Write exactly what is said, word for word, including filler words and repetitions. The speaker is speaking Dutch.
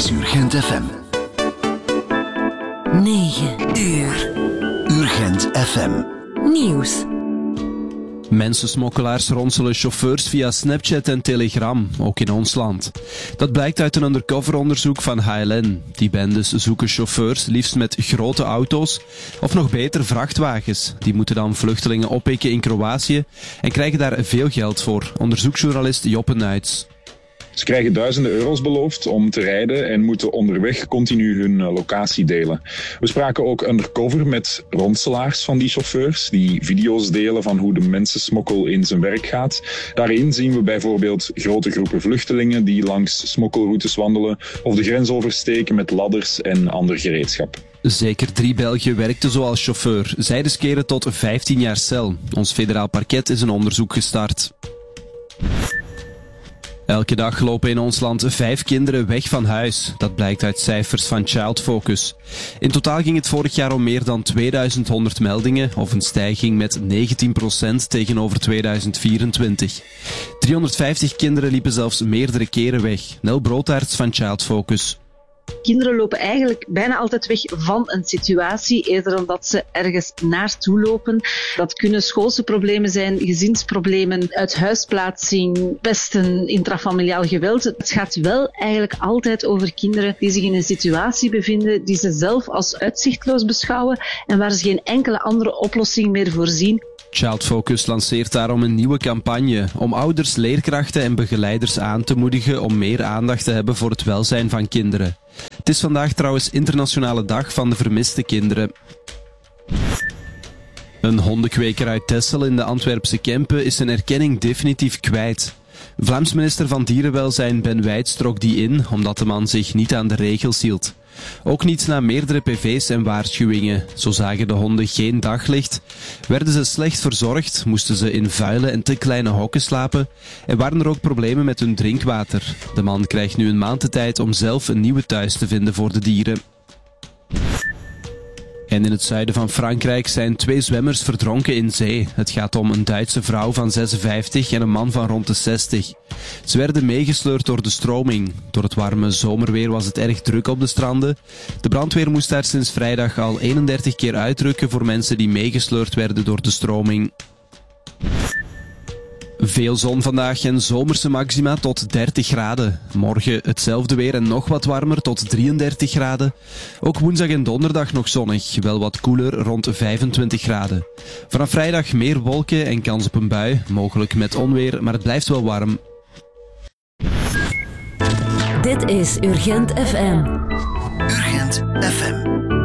is Urgent F M. negen uur. Urgent F M. Nieuws. Mensensmokkelaars ronselen chauffeurs via Snapchat en Telegram, ook in ons land. Dat blijkt uit een undercover-onderzoek van H L N. Die bendes zoeken chauffeurs liefst met grote auto's, of nog beter vrachtwagens. Die moeten dan vluchtelingen oppikken in Kroatië en krijgen daar veel geld voor. Onderzoeksjournalist Joppe Nuits. Ze krijgen duizenden euro's beloofd om te rijden en moeten onderweg continu hun locatie delen. We spraken ook undercover met ronselaars van die chauffeurs, die video's delen van hoe de mensensmokkel in zijn werk gaat. Daarin zien we bijvoorbeeld grote groepen vluchtelingen die langs smokkelroutes wandelen of de grens oversteken met ladders en ander gereedschap. Zeker drie Belgen werkten zo als chauffeur. Zij riskeren tot vijftien jaar cel. Ons federaal parket is een onderzoek gestart. Elke dag lopen in ons land vijf kinderen weg van huis. Dat blijkt uit cijfers van Child Focus. In totaal ging het vorig jaar om meer dan tweeduizend honderd meldingen, of een stijging met negentien procent tegenover tweeduizend vierentwintig. driehonderdvijftig kinderen liepen zelfs meerdere keren weg. Nel Broodtaerts van Child Focus. Kinderen lopen eigenlijk bijna altijd weg van een situatie, eerder dan dat ze ergens naartoe lopen. Dat kunnen schoolse problemen zijn, gezinsproblemen, uithuisplaatsing, pesten, intrafamiliaal geweld. Het gaat wel eigenlijk altijd over kinderen die zich in een situatie bevinden die ze zelf als uitzichtloos beschouwen en waar ze geen enkele andere oplossing meer voor zien. Child Focus lanceert daarom een nieuwe campagne om ouders, leerkrachten en begeleiders aan te moedigen om meer aandacht te hebben voor het welzijn van kinderen. Het is vandaag trouwens Internationale Dag van de Vermiste Kinderen. Een hondenkweker uit Texel in de Antwerpse Kempen is zijn erkenning definitief kwijt. Vlaams minister van Dierenwelzijn Ben Wijts trok die in omdat de man zich niet aan de regels hield. Ook niet na meerdere P V's en waarschuwingen. Zo zagen de honden geen daglicht, werden ze slecht verzorgd, moesten ze in vuile en te kleine hokken slapen en waren er ook problemen met hun drinkwater. De man krijgt nu een maand de tijd om zelf een nieuwe thuis te vinden voor de dieren. En in het zuiden van Frankrijk zijn twee zwemmers verdronken in zee. Het gaat om een Duitse vrouw van zesenvijftig en een man van rond de zestig. Ze werden meegesleurd door de stroming. Door het warme zomerweer was het erg druk op de stranden. De brandweer moest daar sinds vrijdag al eenendertig keer uitrukken voor mensen die meegesleurd werden door de stroming. Veel zon vandaag en zomerse maxima tot dertig graden. Morgen hetzelfde weer en nog wat warmer tot drieëndertig graden. Ook woensdag en donderdag nog zonnig, wel wat koeler rond vijfentwintig graden. Vanaf vrijdag meer wolken en kans op een bui, mogelijk met onweer, maar het blijft wel warm. Dit is Urgent F M. Urgent F M.